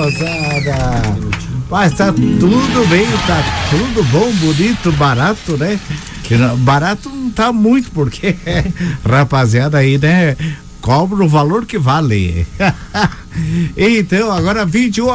moçada. Mas tá tudo bem, tá tudo bom, bonito, barato, né? Barato não tá muito, porque rapaziada aí, né? Cobra o valor que vale. Então, agora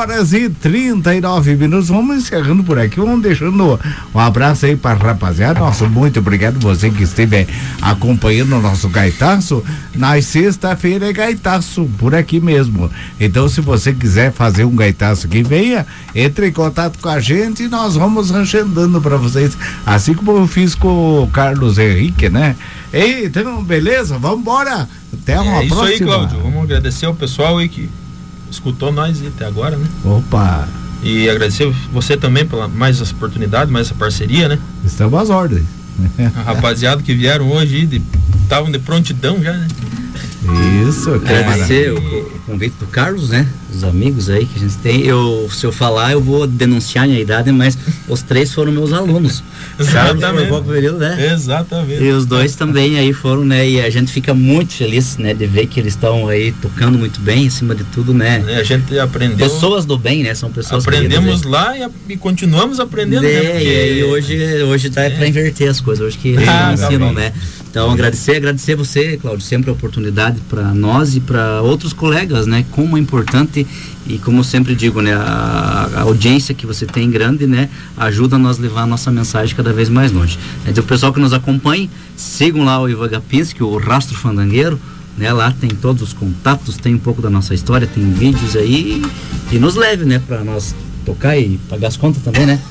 20h39. Vamos encerrando por aqui. Vamos deixando um abraço aí para rapaziada. Nossa, muito obrigado você que esteve acompanhando o nosso gaitaço. Na sexta-feira é gaitaço por aqui mesmo. Então, se você quiser fazer um gaitaço que venha, entre em contato com a gente e nós vamos agendando para vocês. Assim como eu fiz com o Carlos Henrique, né? Então, beleza? Vamos embora. Até uma próxima. É isso aí, Cláudio. Vamos agradecer ao pessoal aí que escutou nós até agora, né? Opa! E agradecer você também pela mais essa oportunidade, mais essa parceria, né? Estamos às ordens. A rapaziada que vieram hoje estavam de prontidão já, né? Isso, agradecer o convite do Carlos, né? Os amigos aí que a gente tem. Se eu falar, eu vou denunciar a minha idade, mas os 3 foram meus alunos. Exatamente. Né? Exatamente. E os 2 também aí foram, né? E a gente fica muito feliz, né? De ver que eles estão aí tocando muito bem, acima de tudo, né? A gente aprendeu. Pessoas do bem, né? São pessoas aprendemos lá e continuamos aprendendo, né? Porque... E hoje tá para inverter as coisas, hoje que eles ensinam, né? Então, agradecer você, Cláudio, sempre a oportunidade para nós e para outros colegas, né? Como é importante e como eu sempre digo, né? A audiência que você tem grande, né? Ajuda a nós levar a nossa mensagem cada vez mais longe. Então, o pessoal que nos acompanha, sigam lá o Ivan Gapinski, o Rastro Fandangueiro, né? Lá tem todos os contatos, tem um pouco da nossa história, tem vídeos aí e nos leve, né? Para nós tocar e pagar as contas também, né?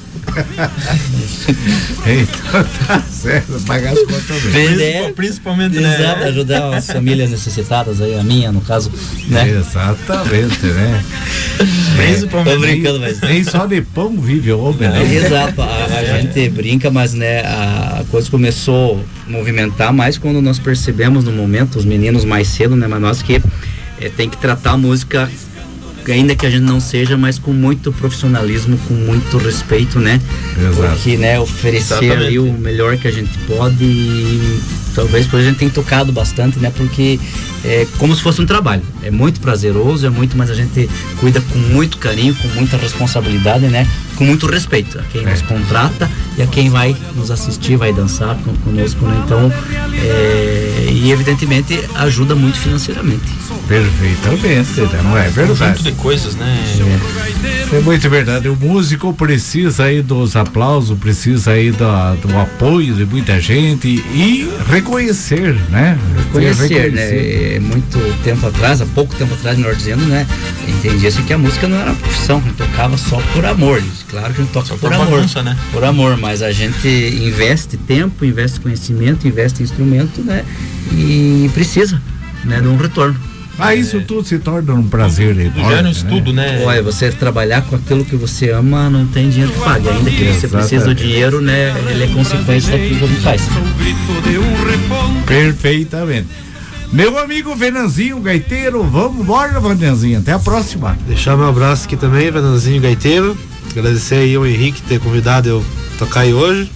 Então tá certo, pagar as contas também. Principalmente, exato, né? Ajudar as famílias necessitadas aí, a minha no caso, né? Exatamente, né? Principalmente. Tô brincando, mas nem só de pão vive o homem, né? Exato, a gente brinca, mas né, a coisa começou a movimentar mais quando nós percebemos no momento, os meninos mais cedo, né? Mas nós que tem que tratar a música, ainda que a gente não seja, mas com muito profissionalismo, com muito respeito, né? Exato. Porque, né, oferecer ali o melhor que a gente pode e talvez por a gente tem tocado bastante, né? Porque é como se fosse um trabalho, é muito prazeroso, mas a gente cuida com muito carinho, com muita responsabilidade, né? Com muito respeito a quem nos contrata e a quem vai nos assistir, vai dançar conosco, né? Então, e evidentemente ajuda muito financeiramente. Perfeitamente, não é verdade? Muito de coisas, né? É muito verdade. O músico precisa aí dos aplausos, precisa aí do apoio de muita gente e reconhecer, né? Reconhecer, né? Muito tempo atrás, há pouco tempo atrás, melhor dizendo, né? Entendia-se que a música não era profissão, a gente tocava só por amor. Claro que a gente toca por amor, bagunça, né? Por amor, mas a gente investe tempo, investe conhecimento, investe instrumento, né? E precisa, né? De um retorno. Isso tudo se torna um prazer enorme. Já no estudo, né? Olha, você trabalhar com aquilo que você ama, não tem dinheiro que pague. Ainda que você precisa do dinheiro, né? Ele é consequência daquilo que você faz. Perfeitamente. Meu amigo Venanzinho Gaiteiro, vamos embora, Venanzinho. Até a próxima. Deixar meu abraço aqui também, Venanzinho Gaiteiro. Agradecer aí ao Henrique ter convidado eu tocar aí hoje.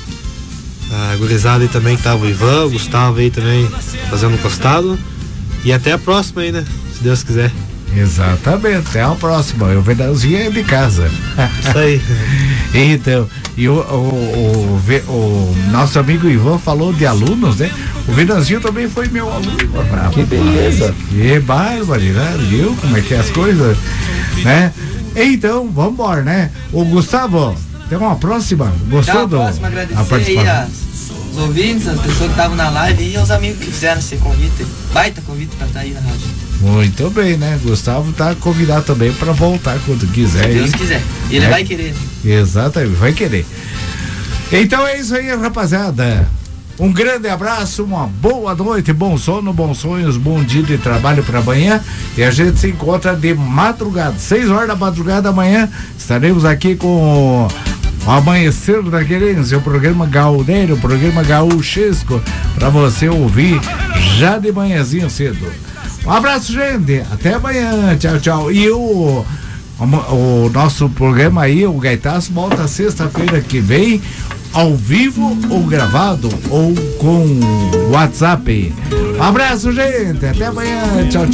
A gurizada aí também que tava o Ivan, o Gustavo aí também fazendo um costado. E até a próxima aí, né? Se Deus quiser. Exatamente, até a próxima. O Venanzinho é de casa. Isso aí. Então, e o nosso amigo Ivan falou de alunos, né? O Venanzinho também foi meu aluno. Que beleza. Que barbaridade, viu? Como é que é as coisas, né? Então, vamos embora, né? O Gustavo, tem uma próxima? Gostou do? Agradecer aí os ouvintes, as pessoas que estavam na live e os amigos que fizeram esse convite. Baita convite para estar aí na rádio. Muito bem, né? Gustavo tá convidado também para voltar quando quiser. Se Deus quiser. Ele vai querer. Exatamente, vai querer. Então é isso aí, rapaziada. Um grande abraço, uma boa noite, bom sono, bons sonhos, bom dia de trabalho para amanhã. E a gente se encontra de madrugada, 6 horas da madrugada amanhã. Estaremos aqui com o Amanhecer da Querência, o programa Gaudério, o programa Gaúchesco, para você ouvir já de manhãzinho cedo. Um abraço, gente. Até amanhã. Tchau, tchau. E o nosso programa aí, o Gaitaço, volta sexta-feira que vem, ao vivo ou gravado ou com WhatsApp. Um abraço, gente. Até amanhã. Tchau, tchau.